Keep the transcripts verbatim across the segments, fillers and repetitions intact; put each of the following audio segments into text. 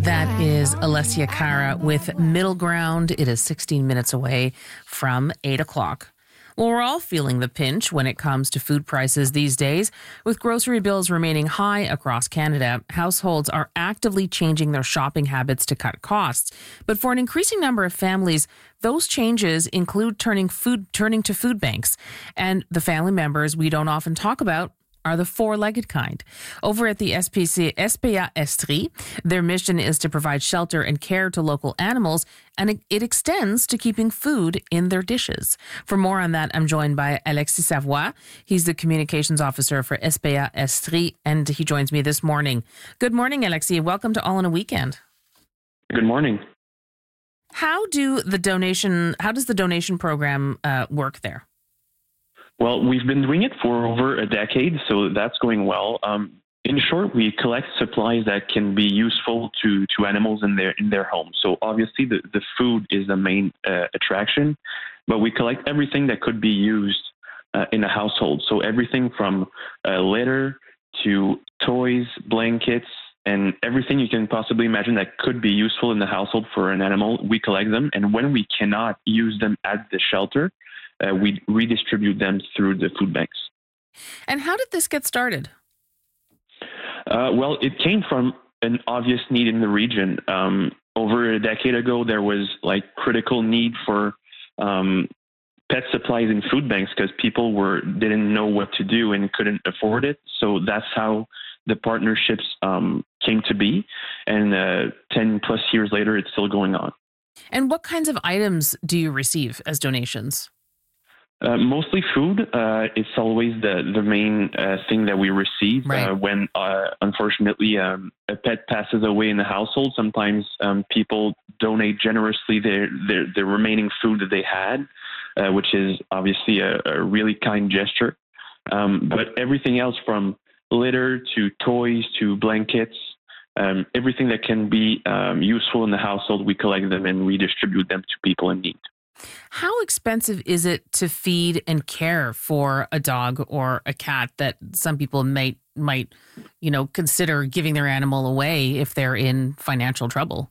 That is Alessia Cara with Middle Ground. It is sixteen minutes away from eight o'clock. Well, we're all feeling the pinch when it comes to food prices these days. With grocery bills remaining high across Canada, households are actively changing their shopping habits to cut costs. But for an increasing number of families, those changes include turning food turning to food banks. And the family members we don't often talk about are the four-legged kind. Over at the S P C S P A Estrie, their mission is to provide shelter and care to local animals, and it, it extends to keeping food in their dishes. For more on that, I'm joined by Alexis Savoie. He's the communications officer for S P A Estrie, and he joins me this morning. Good morning, Alexis. Welcome to All in a Weekend. Good morning. How do the donation? How does the donation program uh, work there? Well, we've been doing it for over a decade, so that's going well. Um, in short, we collect supplies that can be useful to, to animals in their in their home. So obviously, the, the food is the main uh, attraction, but we collect everything that could be used uh, in a household. So everything from uh, litter to toys, blankets, and everything you can possibly imagine that could be useful in the household for an animal, we collect them. And when we cannot use them at the shelter, Uh, we redistribute them through the food banks. And how did this get started? Uh, well, it came from an obvious need in the region. Um, over a decade ago, there was like critical need for um, pet supplies in food banks because people were didn't know what to do and couldn't afford it. So that's how the partnerships um, came to be. And uh, ten plus years later, it's still going on. And what kinds of items do you receive as donations? Uh, mostly food. Uh, it's always the, the main uh, thing that we receive. Right. Uh, when, uh, unfortunately, um, a pet passes away in the household. Sometimes um, people donate generously their, their, their remaining food that they had, uh, which is obviously a, a really kind gesture. Um, but everything else from litter to toys to blankets, um, everything that can be um, useful in the household, we collect them and redistribute them to people in need. How expensive is it to feed and care for a dog or a cat that some people might, might, you know, consider giving their animal away if they're in financial trouble?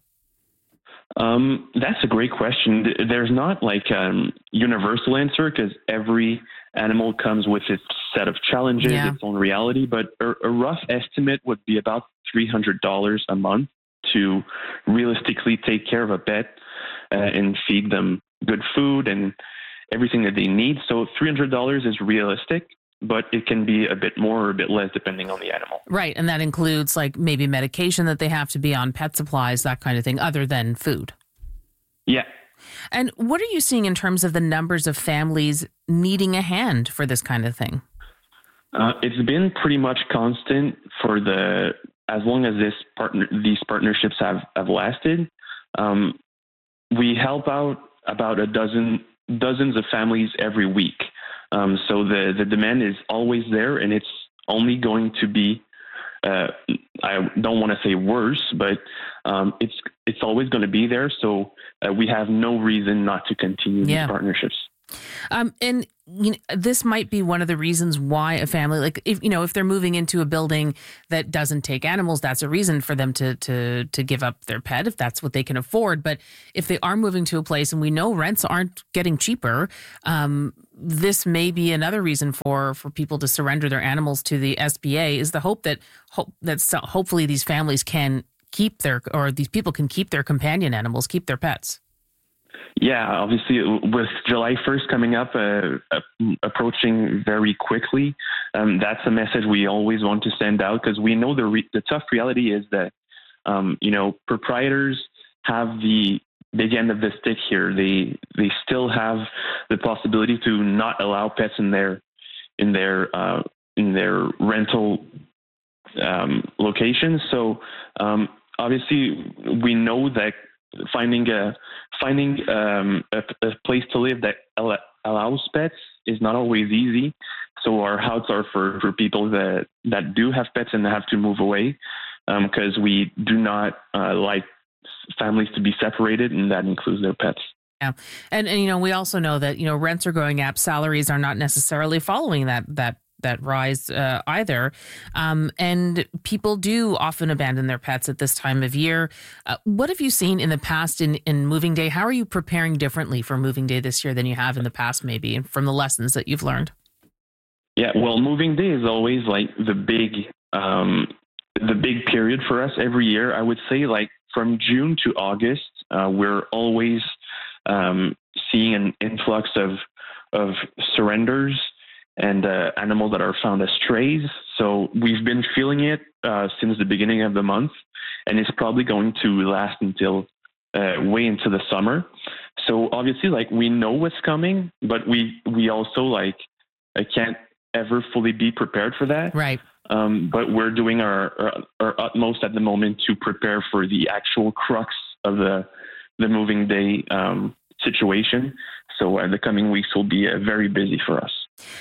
Um, that's a great question. There's not like a um, universal answer because every animal comes with its set of challenges, Yeah. its own reality. But a, a rough estimate would be about three hundred dollars a month to realistically take care of a pet uh, and feed them good food and everything that they need. So three hundred dollars is realistic, but it can be a bit more or a bit less depending on the animal. Right. And that includes like maybe medication that they have to be on, pet supplies, that kind of thing, other than food. Yeah. And what are you seeing in terms of the numbers of families needing a hand for this kind of thing? Uh, it's been pretty much constant for the, as long as this partner, these partnerships have, have lasted. Um, we help out about a dozen dozens of families every week. Um, so the, the demand is always there, and it's only going to be, uh, I don't want to say worse, but um, it's it's always going to be there. So uh, we have no reason not to continue Yeah. these partnerships. Um, and you know, this might be one of the reasons why a family, like if you know, if they're moving into a building that doesn't take animals, that's a reason for them to to to give up their pet if that's what they can afford. But if they are moving to a place and we know rents aren't getting cheaper, um, this may be another reason for for people to surrender their animals to the S P A. Is the hope that hope that so hopefully these families can keep their or these people can keep their companion animals, keep their pets. Yeah, obviously, with July first coming up, uh, uh, approaching very quickly, um, that's a message we always want to send out because we know the re- the tough reality is that, um, you know, proprietors have the big end of the stick here. They they still have the possibility to not allow pets in their in their uh, in their rental um, locations. So um, obviously, we know that. Finding a finding um, a, a place to live that al- allows pets is not always easy. So our outs are for, for people that, that do have pets and have to move away because um, we do not uh, like families to be separated, and that includes their pets. Yeah. And, and, you know, we also know that, you know, rents are going up, salaries are not necessarily following that, that that rise uh, either. Um, and people do often abandon their pets at this time of year. Uh, what have you seen in the past in, in Moving Day? How are you preparing differently for Moving Day this year than you have in the past, maybe, and from the lessons that you've learned? Yeah, well, Moving Day is always like the big, um, the big period for us every year. I would say like from June to August, uh, we're always um, seeing an influx of of surrenders and uh, animals that are found as strays. So we've been feeling it uh, since the beginning of the month, and it's probably going to last until uh, way into the summer. So obviously, like we know what's coming, but we we also like I can't ever fully be prepared for that. Right. Um, but we're doing our, our our utmost at the moment to prepare for the actual crux of the the Moving Day um, situation. So uh, the coming weeks will be uh, very busy for us.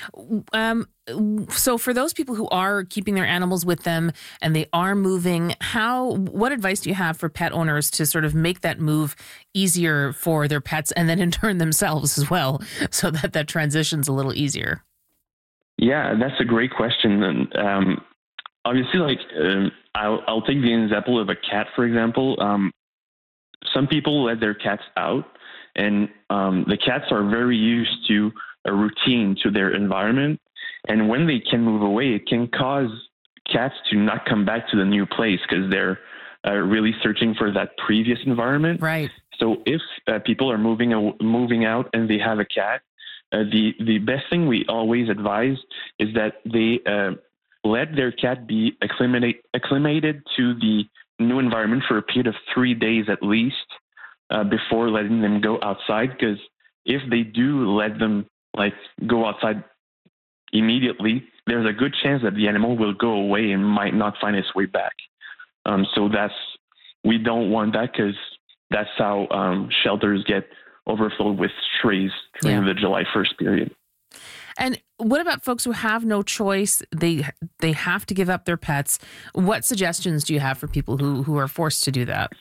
Um, so for those people who are keeping their animals with them and they are moving, how, what advice do you have for pet owners to sort of make that move easier for their pets and then in turn themselves as well, so that that transition's a little easier? Yeah, that's a great question. And um, obviously, like um, I'll, I'll take the example of a cat, for example. Um, some people let their cats out, and um, the cats are very used to a routine, to their environment. And when they can move away, it can cause cats to not come back to the new place because they're uh, really searching for that previous environment. Right. So if uh, people are moving uh, moving out and they have a cat, uh, the the best thing we always advise is that they uh, let their cat be acclimate, acclimated to the new environment for a period of three days at least uh, before letting them go outside. Because if they do let them like go outside immediately, there's a good chance that the animal will go away and might not find its way back. Um, so that's we don't want that, because that's how um, shelters get overflowed with strays during yeah. the July first period. And what about folks who have no choice? They they have to give up their pets. What suggestions do you have for people who, who are forced to do that?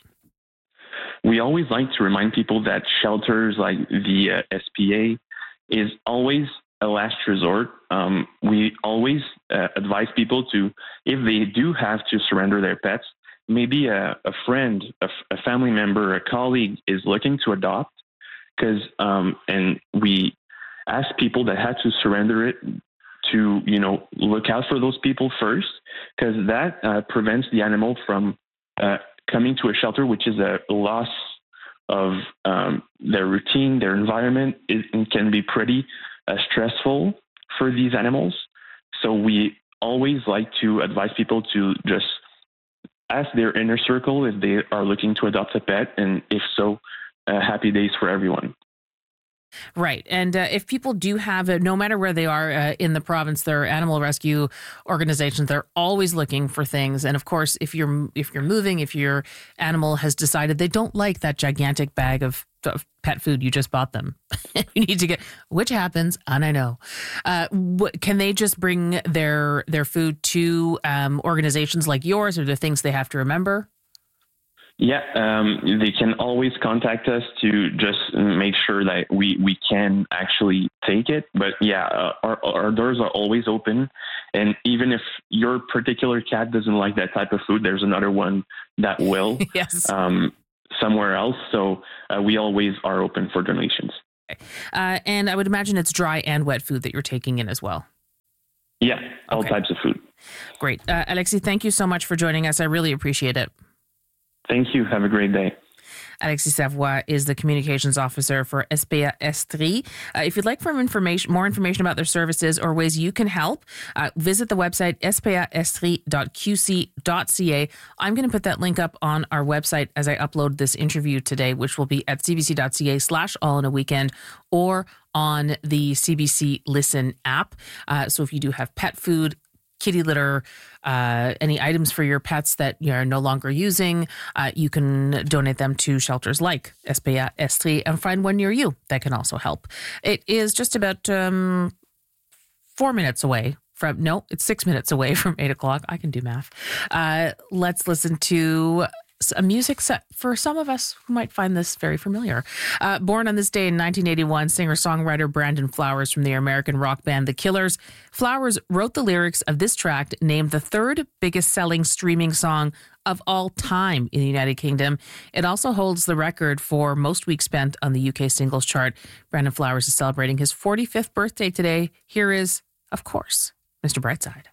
We always like to remind people that shelters like the uh, S P A is always a last resort. Um, we always uh, advise people to, if they do have to surrender their pets, maybe a, a friend, a, a family member, a colleague is looking to adopt, because um, and we ask people that had to surrender it to, you know, look out for those people first, because that uh, prevents the animal from uh, coming to a shelter, which is a loss of um, their routine, their environment. It, it can be pretty uh, stressful for these animals. So we always like to advise people to just ask their inner circle if they are looking to adopt a pet, and if so, uh, happy days for everyone. Right. And uh, if people do have, a, no matter where they are uh, in the province, there are animal rescue organizations. They're always looking for things. And of course, if you're if you're moving, if your animal has decided they don't like that gigantic bag of, of pet food you just bought them, you need to get, which happens, and I know, uh, what, can they just bring their their food to um, organizations like yours, or are there things they have to remember? Yeah, um, they can always contact us to just make sure that we, we can actually take it. But yeah, uh, our, our doors are always open. And even if your particular cat doesn't like that type of food, there's another one that will yes. um, somewhere else. So uh, we always are open for donations. Uh, and I would imagine it's dry and wet food that you're taking in as well. Yeah, all okay. types of food. Great. Uh, Alexis, thank you so much for joining us. I really appreciate it. Thank you. Have a great day. Alexis Savoie is the communications officer for S P A Estrie. Uh, if you'd like more information, more information about their services or ways you can help, uh, visit the website s p a estrie dot q c dot c a. I'm going to put that link up on our website as I upload this interview today, which will be at c b c dot c a slash all in a weekend, or on the C B C Listen app. Uh, so if you do have pet food, kitty litter, uh, any items for your pets that you're no longer using, uh, you can donate them to shelters like S P A Estrie and find one near you that can also help. It is just about um, four minutes away from, no, it's six minutes away from eight o'clock. I can do math. Uh, let's listen to a music set for some of us who might find this very familiar. Uh, born on this day in nineteen eighty-one, singer-songwriter Brandon Flowers from the American rock band The Killers. Flowers wrote the lyrics of this track, named the third biggest selling streaming song of all time in the United Kingdom. It also holds the record for most weeks spent on the U K singles chart. Brandon Flowers is celebrating his forty-fifth birthday today. Here is, of course, Mister Brightside.